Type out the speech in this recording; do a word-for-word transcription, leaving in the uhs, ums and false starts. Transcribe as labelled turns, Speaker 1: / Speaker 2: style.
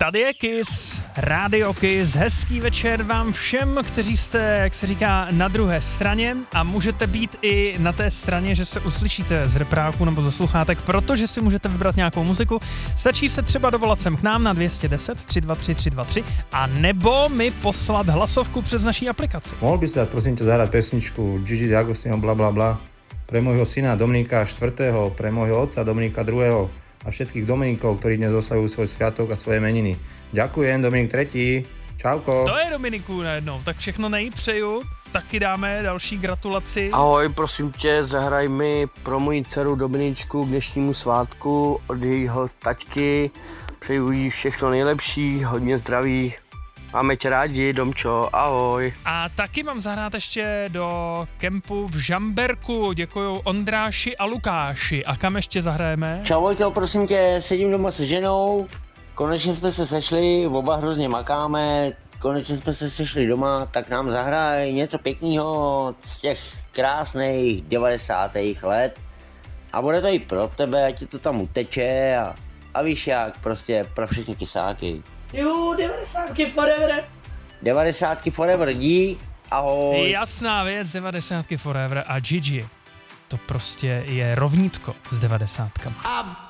Speaker 1: Tady je Kiss, Radio Kiss, hezký večer vám všem, kteří jste, jak se říká, na druhé straně a můžete být i na té straně, že se uslyšíte z repráku nebo ze sluchátek, protože si můžete vybrat nějakou muziku. Stačí se třeba dovolat sem k nám na dva jedna nula, tři dva tři, tři dva tři a nebo mi poslat hlasovku přes naší aplikaci.
Speaker 2: Mohl by si dať, prosím ťa, zahrať pesničku Gigi D'Agostino bla bla bla pre môjho syna Dominika štvrtého, pre môjho otca Dominika druhého a všetkých Dominikov, ktorí dnes oslavujú svoj sviatok a svoje meniny. Ďakujem, Dominik tretí. Čauko.
Speaker 1: To je Dominiku najednou, tak všechno nejpřeju. Taky dáme další gratulaci.
Speaker 3: Ahoj, prosím tě, zahraj mi pro moji dceru Dominičku k dnešnímu svátku od jejího taťky. Přeju jí všechno nejlepší, hodně zdraví. Máme tě rádi, Domčo, ahoj.
Speaker 1: A taky mám zahrát ještě do kempu v Žamberku. Děkuju Ondráši a Lukáši. A kam ještě zahrajeme?
Speaker 4: Čau Vojto, prosím tě, sedím doma se ženou. Konečně jsme se sešli, oba hrozně makáme. Konečně jsme se sešli doma, tak nám zahraj něco pěkného z těch krásných devadesátých let. A bude to i pro tebe, ať ti to tam uteče a, a víš jak, prostě pro všechny kysáky.
Speaker 5: Jo, devadesátky forever.
Speaker 4: devadesátky forever, dík, ahoj.
Speaker 1: Jasná věc, devadesátky forever a Gigi. To prostě je rovnítko s devadesátkami.
Speaker 5: A